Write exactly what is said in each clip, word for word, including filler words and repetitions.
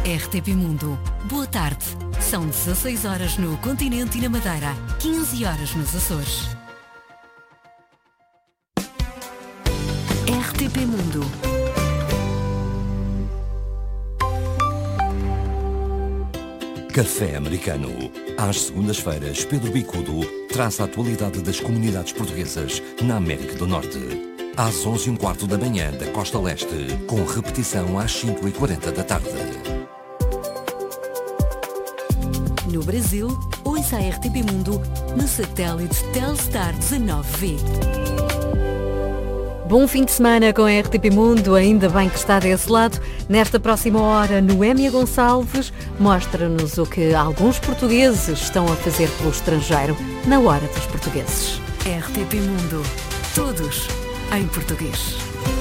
R T P Mundo. Boa tarde. São dezasseis horas no continente e na Madeira, quinze horas nos Açores. R T P Mundo. Café Americano. Às segundas-feiras, Pedro Bicudo traz a atualidade das comunidades portuguesas na América do Norte. Às onze e um quarto da manhã, da Costa Leste, com repetição às cinco e quarenta da tarde. No Brasil, ouça a R T P Mundo no satélite Telstar dezanove V. Bom fim de semana com a R T P Mundo, ainda bem que está desse lado. Nesta próxima hora, Noémia Gonçalves mostra-nos o que alguns portugueses estão a fazer pelo estrangeiro na hora dos portugueses. R T P Mundo, todos em português.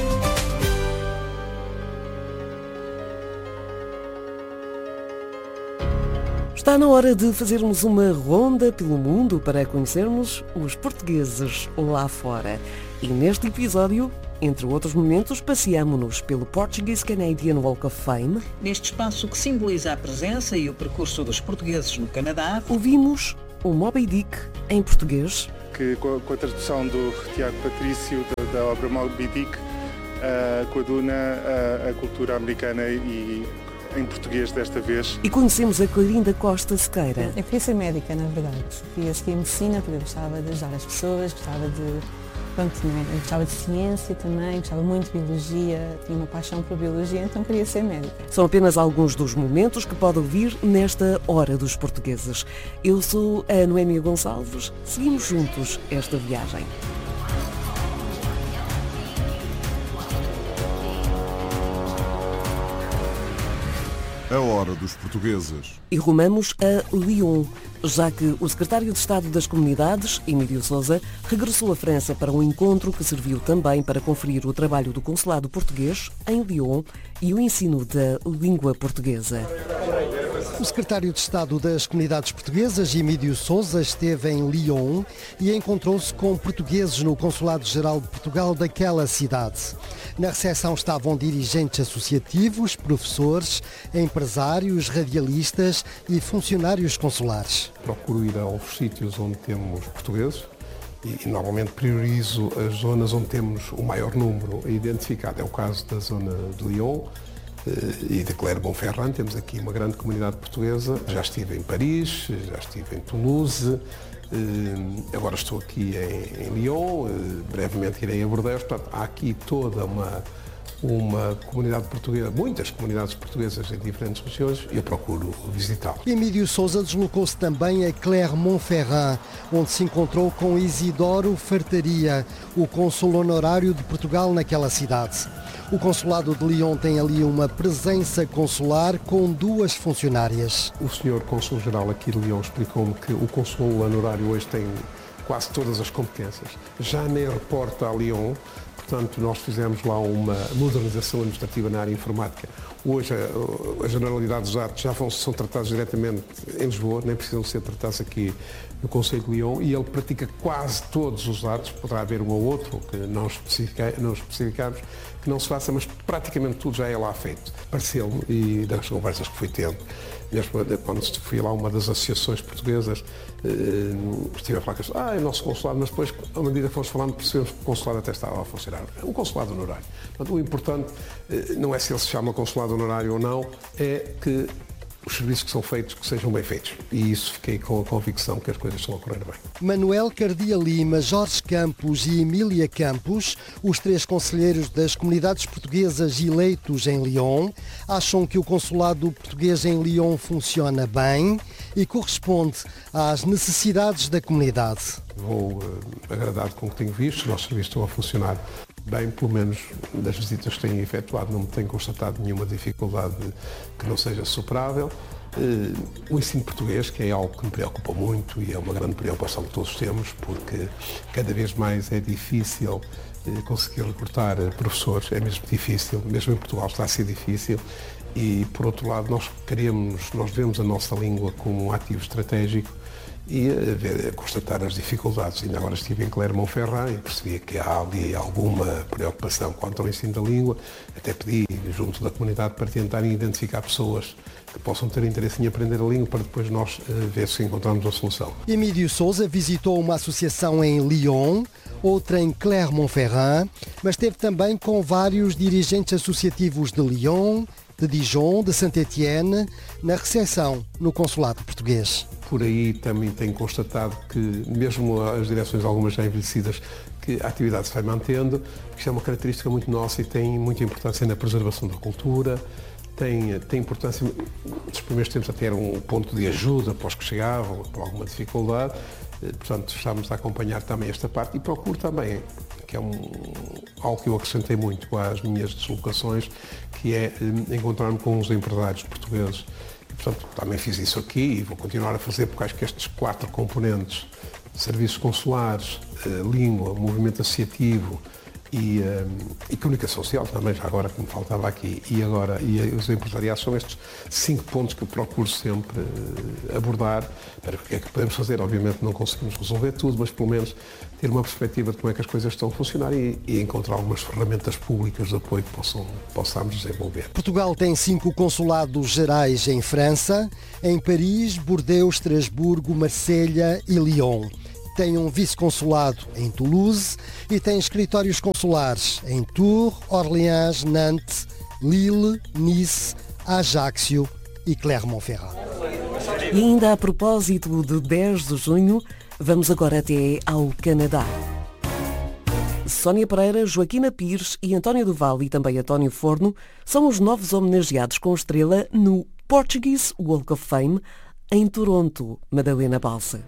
Está na hora de fazermos uma ronda pelo mundo para conhecermos os portugueses lá fora. E neste episódio, entre outros momentos, passeamo-nos pelo Portuguese Canadian Walk of Fame. Neste espaço que simboliza a presença e o percurso dos portugueses no Canadá, Ouvimos o Moby Dick em português. Que com a, com a tradução do Tiago Patrício da, da obra Moby Dick, uh, coaduna a, a cultura americana e em português desta vez. E conhecemos a Clorinda Costa Sequeira. Eu queria ser médica, na verdade. Queria seguir medicina porque eu gostava de ajudar as pessoas, gostava de... Pronto, né? Eu gostava de ciência também, gostava muito de biologia, tinha uma paixão por biologia, então queria ser médica. São apenas alguns dos momentos que pode ouvir nesta Hora dos Portugueses. Eu sou a Noémia Gonçalves, seguimos juntos esta viagem. A Hora dos Portugueses. E rumamos a Lyon, já que o secretário de Estado das Comunidades, Emílio Sousa, regressou à França para um encontro que serviu também para conferir o trabalho do consulado português em Lyon e o ensino da língua portuguesa. O secretário de Estado das Comunidades Portuguesas, Emílio Sousa, esteve em Lyon e encontrou-se com portugueses no Consulado-Geral de Portugal daquela cidade. Na recepção estavam dirigentes associativos, professores, empresários, radialistas e funcionários consulares. Procuro ir aos sítios onde temos portugueses e, e normalmente priorizo as zonas onde temos o maior número identificado. É o caso da zona de Lyon e de Clermont-Ferrand. Temos aqui uma grande comunidade portuguesa. Já estive em Paris, já estive em Toulouse, agora estou aqui em, em Lyon, brevemente irei a Bordeaux. Portanto, há aqui toda uma, uma comunidade portuguesa, muitas comunidades portuguesas em diferentes regiões e eu procuro visitá-las. Emílio Sousa deslocou-se também a Clermont-Ferrand, onde se encontrou com Isidoro Fartaria, o cônsul honorário de Portugal naquela cidade. O consulado de Lyon tem ali uma presença consular com duas funcionárias. O senhor cônsul-geral aqui de Lyon explicou-me que o cônsul honorário hoje tem quase todas as competências. Já nem reporta a Lyon, portanto nós fizemos lá uma modernização administrativa na área informática. Hoje a, a generalidade dos atos já vão, são tratados diretamente em Lisboa, nem precisam ser tratados aqui no Conselho de Lyon, e ele pratica quase todos os atos. Poderá haver um ou outro que não, especifica, não especificamos, que não se faça, mas praticamente tudo já é lá feito. Pareceu-me, e das conversas que fui tendo, mesmo quando fui lá a uma das associações portuguesas, eh, estive a falar com eles, ah, é o nosso consulado, mas depois, à medida que fomos falando, percebemos que o consulado até estava a funcionar. É um consulado honorário. Portanto, o importante eh, não é se ele se chama consulado honorário ou não, é que os serviços que são feitos, que sejam bem feitos. E isso fiquei com a convicção que as coisas estão a correr bem. Manuel Cardia Lima, Jorge Campos e Emília Campos, os três conselheiros das comunidades portuguesas eleitos em Lyon, acham que o consulado português em Lyon funciona bem e corresponde às necessidades da comunidade. Vou uh, agradado com o que tenho visto, os nossos serviços estão a funcionar bem, pelo menos das visitas que tenho efetuado, não me tenho constatado nenhuma dificuldade que não seja superável. Uh, o ensino português, que é algo que me preocupa muito e é uma grande preocupação que todos temos, porque cada vez mais é difícil uh, conseguir recrutar uh, professores, é mesmo difícil, mesmo em Portugal está a ser difícil. E, por outro lado, nós queremos, nós vemos a nossa língua como um ativo estratégico e a, ver, a constatar as dificuldades. Ainda agora estive em Clermont-Ferrand e percebi que há ali alguma preocupação quanto ao ensino da língua. Até pedi junto da comunidade para tentarem identificar pessoas que possam ter interesse em aprender a língua para depois nós uh, ver se encontramos a solução. Emílio Sousa visitou uma associação em Lyon, outra em Clermont-Ferrand, mas esteve também com vários dirigentes associativos de Lyon, de Dijon, de Saint-Étienne, na recepção no consulado português. Por aí também tenho constatado que, mesmo as direções algumas já envelhecidas, que a atividade se vai mantendo, porque isto é uma característica muito nossa e tem muita importância na preservação da cultura, tem, tem importância, nos primeiros tempos até era um ponto de ajuda para os que chegavam, por alguma dificuldade, portanto estamos a acompanhar também esta parte e procuro também, que é um, algo que eu acrescentei muito às minhas deslocações, que é encontrar-me com os empresários portugueses. E, portanto, também fiz isso aqui e vou continuar a fazer, porque acho que estes quatro componentes, serviços consulares, língua, movimento associativo e, e comunicação social, também já agora que me faltava aqui, e agora e os empresariados, são estes cinco pontos que eu procuro sempre abordar para o que é que podemos fazer. Obviamente não conseguimos resolver tudo, mas pelo menos ter uma perspectiva de como é que as coisas estão a funcionar e, e encontrar algumas ferramentas públicas de apoio que possam, possamos desenvolver. Portugal tem cinco consulados gerais em França, em Paris, Bordeaux, Estrasburgo, Marselha e Lyon. Tem um vice-consulado em Toulouse e tem escritórios consulares em Tours, Orléans, Nantes, Lille, Nice, Ajaccio e Clermont-Ferrand. E ainda a propósito de dez de junho, vamos agora até ao Canadá. Sónia Pereira, Joaquina Pires e António Duval e também António Forno são os novos homenageados com estrela no Portuguese Walk of Fame em Toronto, Madalena Balsa.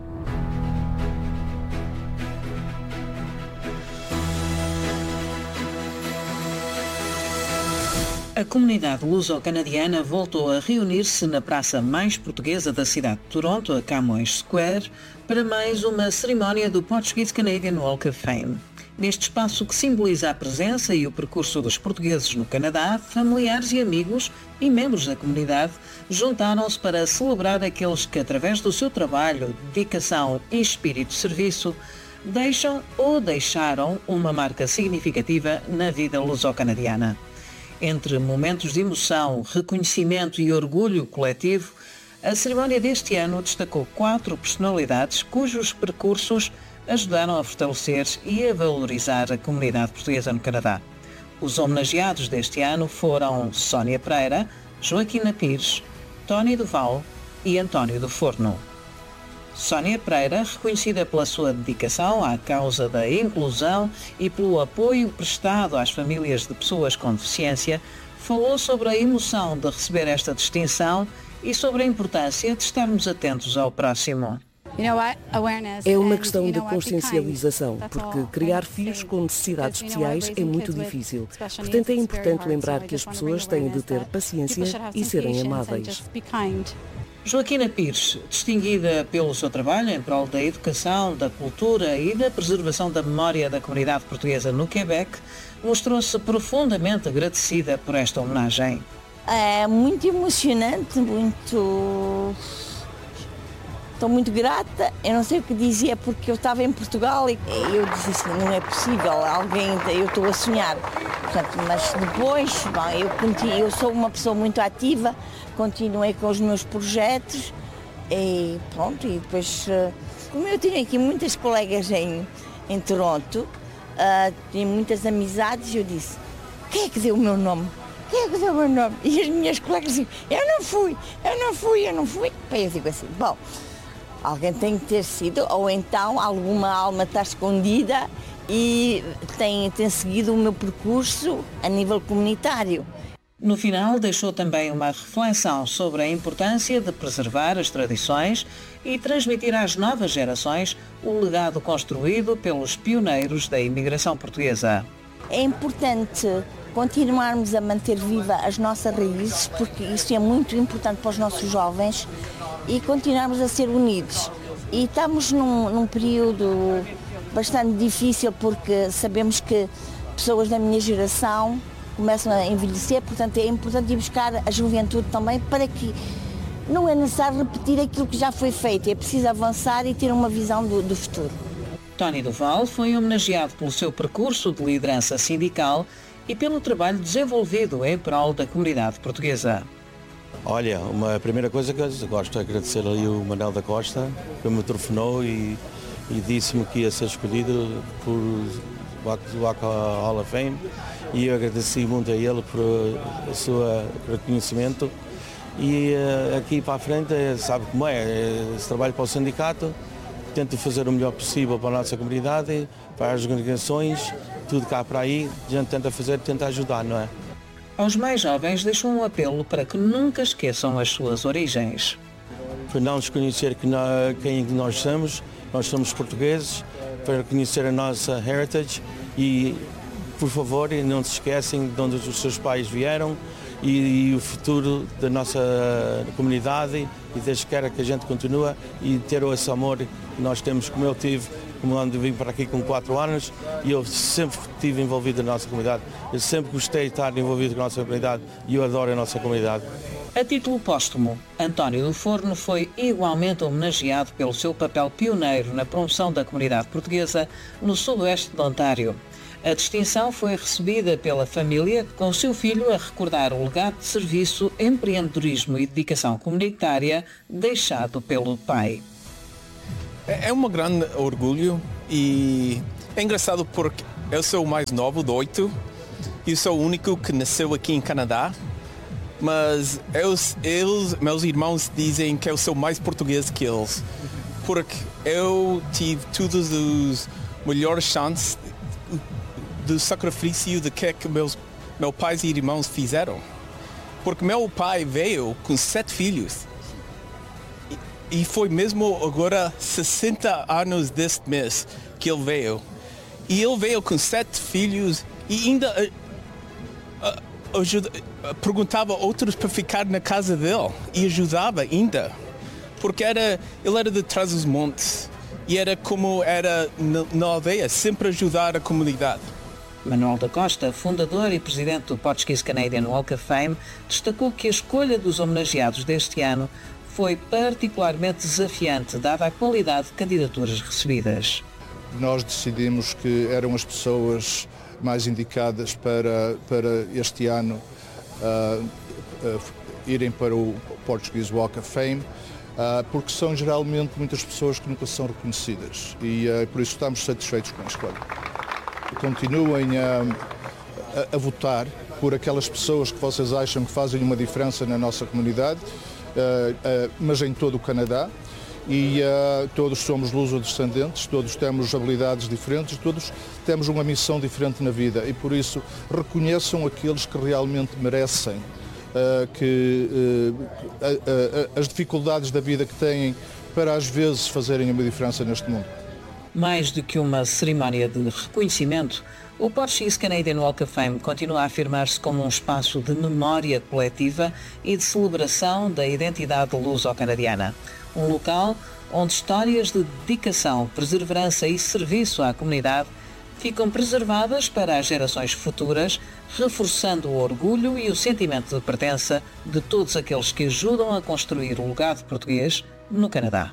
A comunidade luso-canadiana voltou a reunir-se na praça mais portuguesa da cidade de Toronto, a Camões Square, para mais uma cerimónia do Portuguese Canadian Walk of Fame. Neste espaço que simboliza a presença e o percurso dos portugueses no Canadá, familiares e amigos e membros da comunidade juntaram-se para celebrar aqueles que, através do seu trabalho, dedicação e espírito de serviço, deixam ou deixaram uma marca significativa na vida luso-canadiana. Entre momentos de emoção, reconhecimento e orgulho coletivo, a cerimónia deste ano destacou quatro personalidades cujos percursos ajudaram a fortalecer e a valorizar a comunidade portuguesa no Canadá. Os homenageados deste ano foram Sónia Pereira, Joaquina Pires, Tony Duval e António do Forno. Sónia Pereira, reconhecida pela sua dedicação à causa da inclusão e pelo apoio prestado às famílias de pessoas com deficiência, falou sobre a emoção de receber esta distinção e sobre a importância de estarmos atentos ao próximo. É uma questão de consciencialização, porque criar filhos com necessidades especiais é muito difícil. Portanto, é importante lembrar que as pessoas têm de ter paciência e serem amáveis. Joaquina Pires, distinguida pelo seu trabalho em prol da educação, da cultura e da preservação da memória da comunidade portuguesa no Quebec, mostrou-se profundamente agradecida por esta homenagem. É muito emocionante, muito... Estou muito grata, eu não sei o que dizer porque eu estava em Portugal e eu disse assim, não é possível, alguém, eu estou a sonhar. Portanto, mas depois, bom, eu, continuo, eu sou uma pessoa muito ativa, continuei com os meus projetos e pronto, e depois, como eu tenho aqui muitas colegas em, em Toronto, uh, tenho muitas amizades, eu disse, quem é que deu o meu nome? Quem é que deu o meu nome? E as minhas colegas diziam, eu não fui, eu não fui, eu não fui. Bem, eu digo assim, bom, alguém tem que ter sido, ou então alguma alma está escondida e tem, tem seguido o meu percurso a nível comunitário. No final, deixou também uma reflexão sobre a importância de preservar as tradições e transmitir às novas gerações o legado construído pelos pioneiros da imigração portuguesa. É importante continuarmos a manter viva as nossas raízes, porque isso é muito importante para os nossos jovens, e continuarmos a ser unidos. E estamos num, num período bastante difícil, porque sabemos que pessoas da minha geração começam a envelhecer, portanto é importante ir buscar a juventude também para que não é necessário repetir aquilo que já foi feito, é preciso avançar e ter uma visão do, do futuro. Tony Duval foi homenageado pelo seu percurso de liderança sindical e pelo trabalho desenvolvido em prol da comunidade portuguesa. Olha, uma primeira coisa que eu gosto de agradecer ali o Manuel da Costa, que me telefonou e, e disse-me que ia ser escolhido por o Waka Hall of Fame, e eu agradeci muito a ele por o seu reconhecimento. E uh, aqui para a frente, sabe como é, esse trabalho para o sindicato, tento fazer o melhor possível para a nossa comunidade, para as organizações, tudo cá para aí, a gente tenta fazer, tenta ajudar, não é? Aos mais jovens deixou um apelo para que nunca esqueçam as suas origens. Para não desconhecer que nós, quem nós somos, nós somos portugueses, para conhecer a nossa heritage e, por favor, não se esquecem de onde os seus pais vieram e, e o futuro da nossa comunidade, e Deus queira que a gente continue e ter esse amor que nós temos, como eu tive, como ando vim para aqui com quatro anos, e eu sempre estive envolvido na nossa comunidade. Eu sempre gostei de estar envolvido com a nossa comunidade e eu adoro a nossa comunidade. A título póstumo, António do Forno foi igualmente homenageado pelo seu papel pioneiro na promoção da comunidade portuguesa no sudoeste de Ontário. A distinção foi recebida pela família, com seu filho a recordar o legado de serviço, empreendedorismo e dedicação comunitária deixado pelo pai. É um grande orgulho e é engraçado porque eu sou o mais novo de oito e sou o único que nasceu aqui em Canadá, mas eles, eles, meus irmãos dizem que eu sou mais português que eles, porque eu tive todos os melhores chances do sacrifício de que, é que meus, meus pais e irmãos fizeram. Porque meu pai veio com sete filhos. E foi mesmo agora sessenta anos deste mês que ele veio. E ele veio com sete filhos e ainda uh, uh, ajuda, uh, perguntava a outros para ficar na casa dele. E ajudava ainda. Porque era, ele era de Trás-os-Montes. E era como era na, na aldeia, sempre ajudar a comunidade. Manuel da Costa, fundador e presidente do Portuguese Canadian Walk of Fame, destacou que a escolha dos homenageados deste ano foi particularmente desafiante, dada a qualidade de candidaturas recebidas. Nós decidimos que eram as pessoas mais indicadas para, para este ano uh, uh, irem para o Portuguese Walk of Fame, uh, porque são geralmente muitas pessoas que nunca são reconhecidas e uh, por isso estamos satisfeitos com a escolha. Continuem a, a, a votar por aquelas pessoas que vocês acham que fazem uma diferença na nossa comunidade, uh, uh, mas em todo o Canadá. E uh, todos somos luso-descendentes, todos temos habilidades diferentes, todos temos uma missão diferente na vida e por isso reconheçam aqueles que realmente merecem uh, que, uh, uh, uh, as dificuldades da vida que têm para às vezes fazerem uma diferença neste mundo. Mais do que uma cerimónia de reconhecimento, o Portuguese Canadian Walk of Fame continua a afirmar-se como um espaço de memória coletiva e de celebração da identidade luso-canadiana. Um local onde histórias de dedicação, perseverança e serviço à comunidade ficam preservadas para as gerações futuras, reforçando o orgulho e o sentimento de pertença de todos aqueles que ajudam a construir o legado português no Canadá.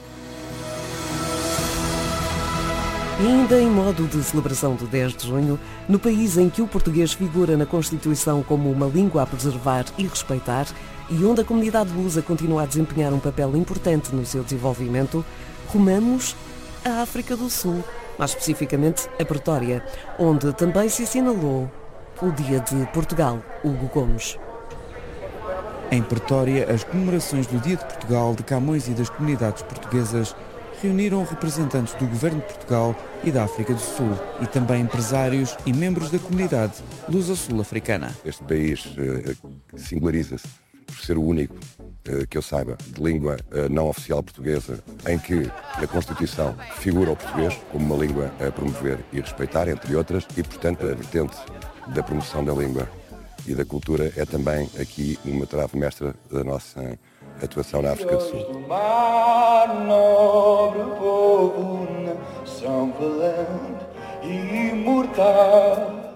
E ainda em modo de celebração do dez de junho, no país em que o português figura na Constituição como uma língua a preservar e respeitar, e onde a comunidade lusa continua a desempenhar um papel importante no seu desenvolvimento, rumamos à África do Sul, mais especificamente a Pretória, onde também se assinalou o Dia de Portugal, Hugo Gomes. Em Pretória, as comemorações do Dia de Portugal de Camões e das comunidades portuguesas reuniram representantes do Governo de Portugal e da África do Sul e também empresários e membros da comunidade luso-sul-africana. Este país uh, singulariza-se por ser o único, uh, que eu saiba, de língua uh, não oficial portuguesa, em que na Constituição figura o português como uma língua a promover e respeitar, entre outras, e portanto a vertente da promoção da língua e da cultura é também aqui uma trave mestra da nossa atuação na África do Sul. Nobre povo, nação valente e imortal,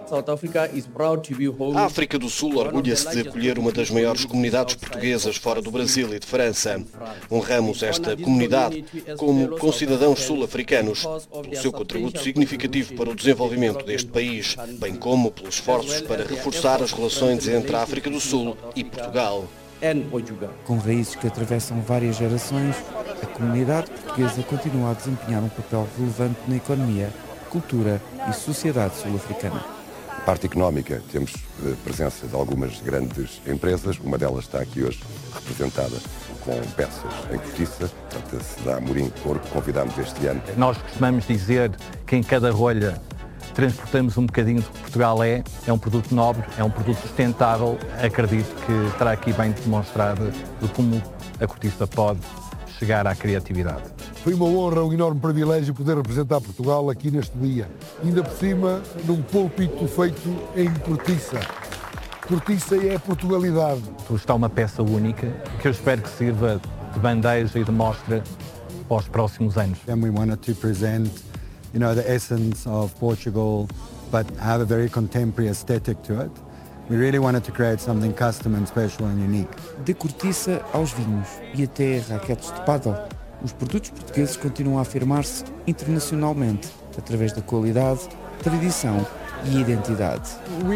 A África do Sul orgulha-se de acolher uma das maiores comunidades portuguesas fora do Brasil e de França. Honramos esta comunidade como concidadãos sul-africanos pelo seu contributo significativo para o desenvolvimento deste país, bem como pelos esforços para reforçar as relações entre a África do Sul e Portugal. Com raízes que atravessam várias gerações, a comunidade portuguesa continua a desempenhar um papel relevante na economia, cultura e sociedade sul-africana. Na parte económica, temos a presença de algumas grandes empresas, uma delas está aqui hoje representada com peças em cortiça, trata-se da Amorim Corpo, convidámos este ano. Nós costumamos dizer que em cada rolha transportamos um bocadinho do que Portugal é, é um produto nobre, é um produto sustentável, acredito que estará aqui bem demonstrado de como a cortiça pode chegar à criatividade. Foi uma honra, um enorme privilégio poder representar Portugal aqui neste dia. Ainda por cima, num púlpito feito em cortiça. Cortiça é a Portugalidade. Está uma peça única que eu espero que sirva de bandeja e de mostra para os próximos anos. And we wanted to present, you know, the essence of Portugal, but have a very contemporary aesthetic to it. We really wanted to create something custom and special and unique. Da cortiça aos vinhos e até raquetes de pádel, os produtos portugueses continuam a afirmar-se internacionalmente através da qualidade, tradição e identidade.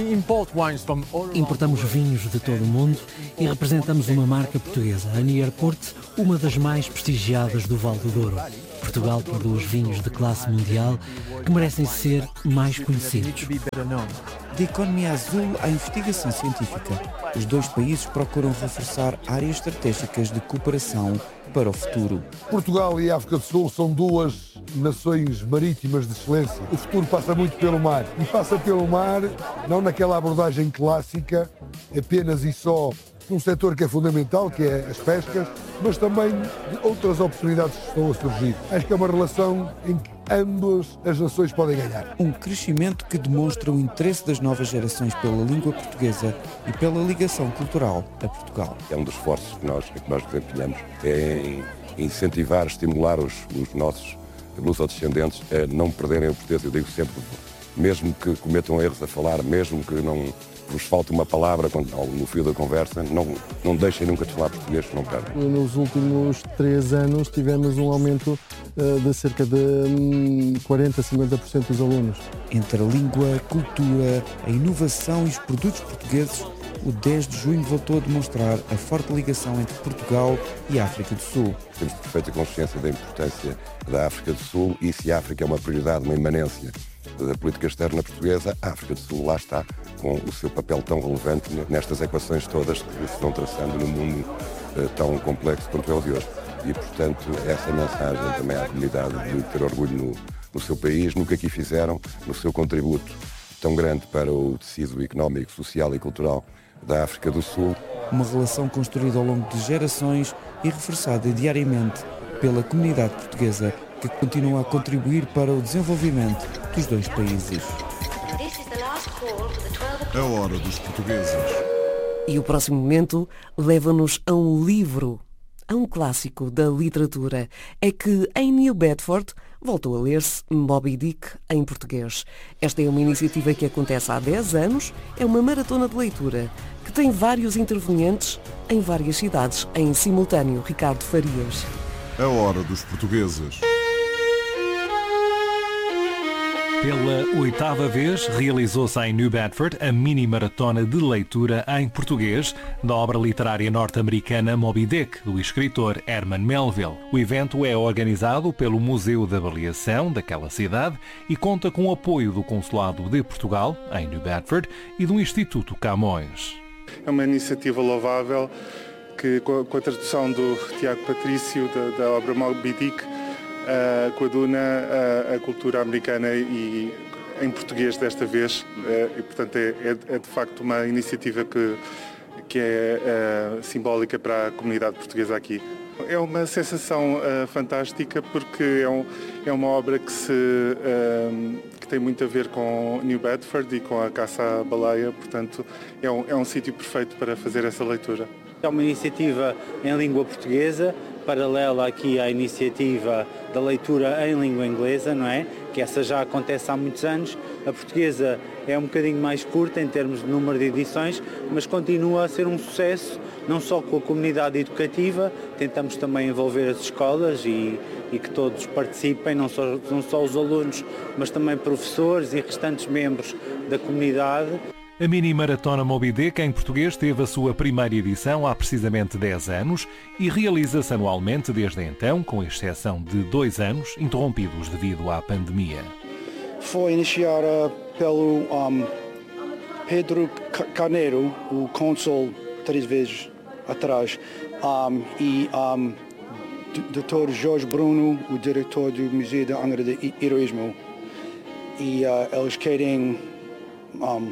Importamos vinhos de todo o mundo e representamos uma marca portuguesa, a Nierport, uma das mais prestigiadas do Val do Douro. Portugal produz vinhos de classe mundial que merecem ser mais conhecidos. Da economia azul à investigação científica, os dois países procuram reforçar áreas estratégicas de cooperação para o futuro. Portugal e a África do Sul são duas nações marítimas de excelência. O futuro passa muito pelo mar. E passa pelo mar, não naquela abordagem clássica, apenas e só num setor que é fundamental, que é as pescas, mas também de outras oportunidades que estão a surgir. Acho que é uma relação em que ambas as nações podem ganhar. Um crescimento que demonstra o interesse das novas gerações pela língua portuguesa e pela ligação cultural a Portugal. É um dos esforços que nós, que nós desempenhamos, é incentivar, estimular os, os nossos lusodescendentes a não perderem o português. Eu digo sempre, mesmo que cometam erros a falar, mesmo que não vos falte uma palavra no fio da conversa, não, não deixem nunca de falar português, que não perdem. Nos últimos três anos tivemos um aumento uh, de cerca de um, quarenta a cinquenta por cento dos alunos. Entre a língua, a cultura, a inovação e os produtos portugueses, o dez de junho voltou a demonstrar a forte ligação entre Portugal e a África do Sul. Temos perfeita consciência da importância da África do Sul e se a África é uma prioridade, uma imanência da política externa portuguesa, a África do Sul lá está com o seu papel tão relevante nestas equações todas que se vão traçando no mundo uh, tão complexo quanto é o de hoje. E, portanto, essa mensagem também à comunidade de ter orgulho no, no seu país, no que aqui fizeram, no seu contributo tão grande para o tecido económico, social e cultural da África do Sul. Uma relação construída ao longo de gerações e reforçada diariamente pela comunidade portuguesa, que continua a contribuir para o desenvolvimento dos dois países. A hora dos portugueses. E o próximo momento leva-nos a um livro, a um clássico da literatura. É que em New Bedford voltou a ler-se Moby Dick em português. Esta é uma iniciativa que acontece há dez anos, é uma maratona de leitura que tem vários intervenientes em várias cidades, em simultâneo. Ricardo Farias. A hora dos portugueses. Pela oitava vez, realizou-se em New Bedford a mini-maratona de leitura em português da obra literária norte-americana Moby Dick, do escritor Herman Melville. O evento é organizado pelo Museu da Avaliação daquela cidade e conta com o apoio do Consulado de Portugal, em New Bedford, e do Instituto Camões. É uma iniciativa louvável que, com a tradução do Tiago Patrício da, da obra Moby Dick, Uh, coaduna a, a cultura americana e em português desta vez, uh, e portanto é, é, é de facto uma iniciativa que, que é uh, simbólica para a comunidade portuguesa aqui. É uma sensação uh, fantástica porque é, um, é uma obra que, se, uh, que tem muito a ver com New Bedford e com a caça à baleia, portanto é um, é um sítio perfeito para fazer essa leitura. É uma iniciativa em língua portuguesa paralela aqui à iniciativa da leitura em língua inglesa, não é? Que essa já acontece há muitos anos. A portuguesa é um bocadinho mais curta em termos de número de edições, mas continua a ser um sucesso, não só com a comunidade educativa, tentamos também envolver as escolas e, e que todos participem, não só, não só os alunos, mas também professores e restantes membros da comunidade. A Mini Maratona Moby Dick em português teve a sua primeira edição há precisamente dez anos e realiza-se anualmente desde então, com exceção de dois anos, interrompidos devido à pandemia. Foi iniciada pelo um, Pedro Carneiro, o cônsul três vezes atrás, um, e um, doutor Jorge Bruno, o diretor do Museu da Angra de Heroísmo. E uh, eles querem um,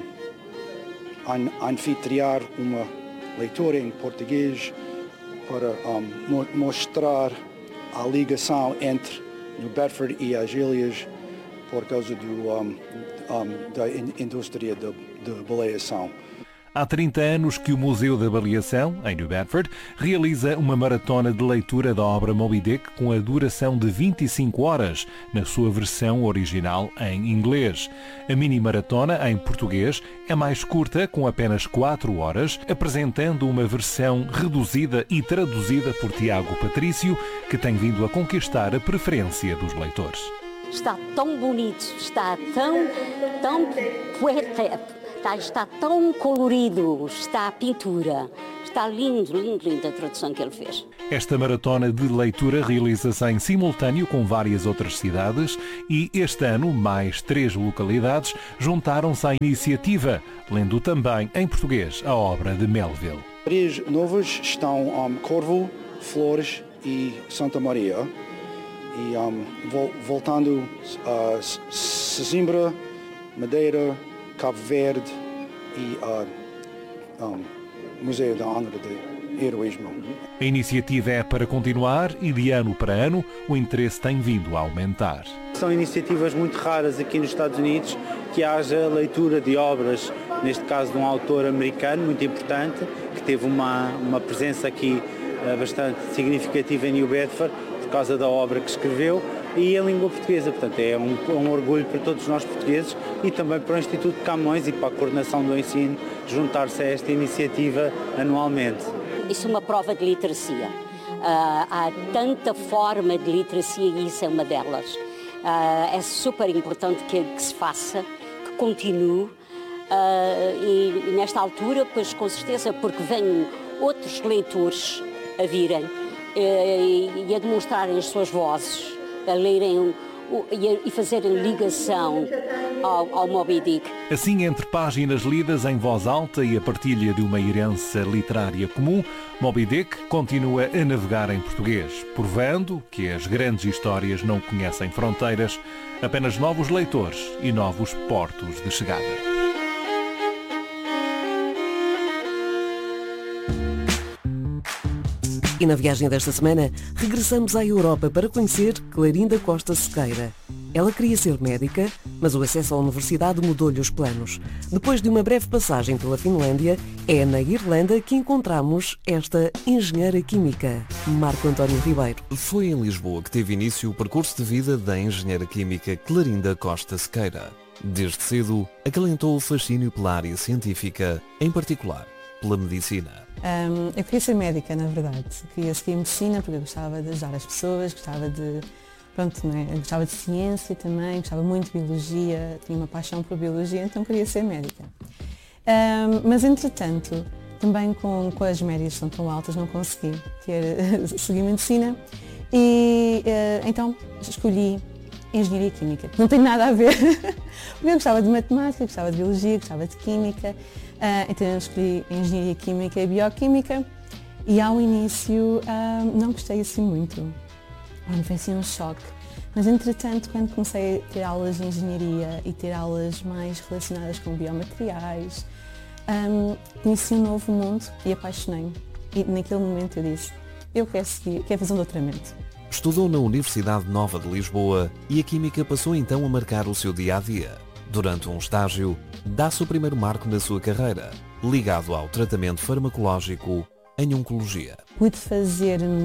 an anfitriar uma leitura em português para um, mo mostrar a ligação entre New Bedford e as ilhas por causa do, um, um, da in indústria da baleação. Há trinta anos que o Museu da Baleação, em New Bedford, realiza uma maratona de leitura da obra Moby Dick com a duração de vinte e cinco horas, na sua versão original em inglês. A mini-maratona, em português, é mais curta, com apenas quatro horas, apresentando uma versão reduzida e traduzida por Tiago Patrício, que tem vindo a conquistar a preferência dos leitores. Está tão bonito, está tão, tão poético. Está, está tão colorido, está a pintura, está lindo, lindo, lindo a tradução que ele fez. Esta maratona de leitura realiza-se em simultâneo com várias outras cidades e este ano mais três localidades juntaram-se à iniciativa, lendo também em português a obra de Melville. Três novas estão um, Corvo, Flores e Santa Maria. E um, vol voltando a uh, Sesimbra, Madeira, Cabo Verde e o uh, um, Museu da Angra de Heroísmo. A iniciativa é para continuar e de ano para ano o interesse tem vindo a aumentar. São iniciativas muito raras aqui nos Estados Unidos que haja leitura de obras, neste caso de um autor americano muito importante, que teve uma, uma presença aqui uh, bastante significativa em New Bedford por causa da obra que escreveu, e em língua portuguesa. Portanto, é um, um orgulho para todos nós portugueses e também para o Instituto de Camões e para a coordenação do ensino juntar-se a esta iniciativa anualmente. Isso é uma prova de literacia. Uh, há tanta forma de literacia e isso é uma delas. Uh, é super importante que, que se faça, que continue uh, e, e nesta altura, pois com certeza, porque vêm outros leitores a virem uh, e, e a demonstrarem as suas vozes, a lerem e fazerem ligação ao, ao Moby Dick. Assim, entre páginas lidas em voz alta e a partilha de uma herança literária comum, Moby Dick continua a navegar em português, provando que as grandes histórias não conhecem fronteiras, apenas novos leitores e novos portos de chegada. E na viagem desta semana, regressamos à Europa para conhecer Clarinda Costa Sequeira. Ela queria ser médica, mas o acesso à universidade mudou-lhe os planos. Depois de uma breve passagem pela Finlândia, é na Irlanda que encontramos esta engenheira química, Marco António Ribeiro. Foi em Lisboa que teve início o percurso de vida da engenheira química Clarinda Costa Sequeira. Desde cedo, acalentou o fascínio pela área científica, em particular pela medicina. Um, eu queria ser médica, na verdade. Queria seguir medicina porque eu gostava de ajudar as pessoas, gostava de, pronto, não é? Eu gostava de ciência também, gostava muito de biologia, tinha uma paixão por biologia, então queria ser médica. Um, mas, entretanto, também com, com as médias que são tão altas, não consegui ter, seguir medicina e uh, então escolhi engenharia química. Não tem nada a ver, porque eu gostava de matemática, gostava de biologia, gostava de química. Uh, então eu escolhi engenharia química e bioquímica e ao início uh, não gostei assim muito. Bom, foi assim um choque. Mas entretanto, quando comecei a ter aulas de engenharia e ter aulas mais relacionadas com biomateriais, um, conheci um novo mundo e apaixonei-me. E naquele momento eu disse, eu quero seguir, quero fazer um doutoramento. Estudou na Universidade Nova de Lisboa e a química passou então a marcar o seu dia-a-dia. Durante um estágio, dá-se o primeiro marco na sua carreira, ligado ao tratamento farmacológico em oncologia. Pude fazer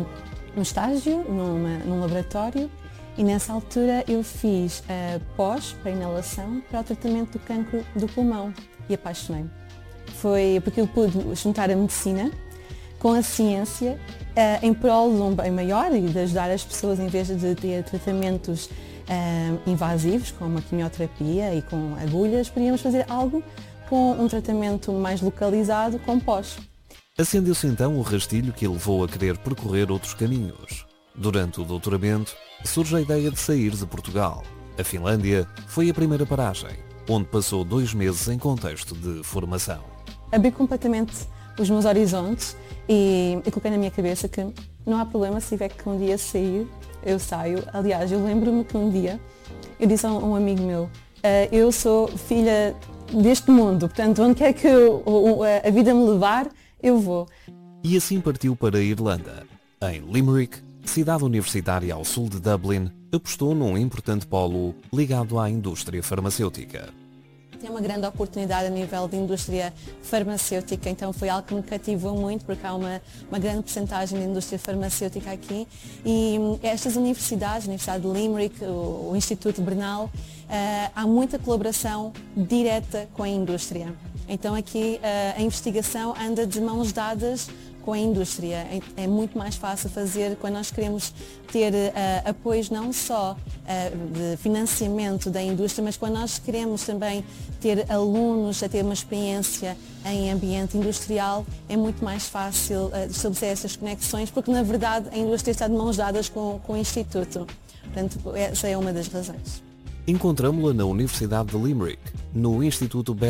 um estágio numa, num laboratório e nessa altura eu fiz a pós para inalação para o tratamento do cancro do pulmão e apaixonei-me. Foi porque eu pude juntar a medicina com a ciência uh, em prol de um bem maior e de ajudar as pessoas em vez de ter tratamentos uh, invasivos como a quimioterapia e com agulhas, podíamos fazer algo com um tratamento mais localizado com pós. Acendeu-se então o rastilho que o levou a querer percorrer outros caminhos. Durante o doutoramento, surge a ideia de sair de Portugal. A Finlândia foi a primeira paragem, onde passou dois meses em contexto de formação. Abri completamente os meus horizontes e, e coloquei na minha cabeça que não há problema se tiver que um dia sair, eu saio. Aliás, eu lembro-me que um dia eu disse a um amigo meu, uh, eu sou filha deste mundo, portanto, onde quer que eu, a vida me levar, eu vou. E assim partiu para a Irlanda. Em Limerick, cidade universitária ao sul de Dublin, apostou num importante polo ligado à indústria farmacêutica. Tem uma grande oportunidade a nível de indústria farmacêutica, então foi algo que me cativou muito, porque há uma, uma grande porcentagem de indústria farmacêutica aqui. E estas universidades, a Universidade de Limerick, o, o Instituto Bernal, uh, há muita colaboração direta com a indústria. Então aqui uh, a investigação anda de mãos dadas com a indústria. É muito mais fácil fazer quando nós queremos ter uh, apoios não só uh, de financiamento da indústria, mas quando nós queremos também ter alunos a ter uma experiência em ambiente industrial, é muito mais fácil uh, estabelecer essas conexões, porque na verdade a indústria está de mãos dadas com, com o Instituto. Portanto, essa é uma das razões. Encontramo-la na Universidade de Limerick, no Instituto